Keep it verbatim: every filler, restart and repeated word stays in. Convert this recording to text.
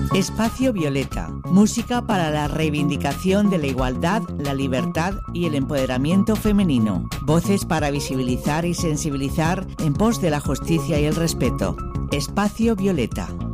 Espacio Violeta, música para la reivindicación de la igualdad, la libertad y el empoderamiento femenino. Voces para visibilizar y sensibilizar en pos de la justicia y el respeto. Espacio Violeta.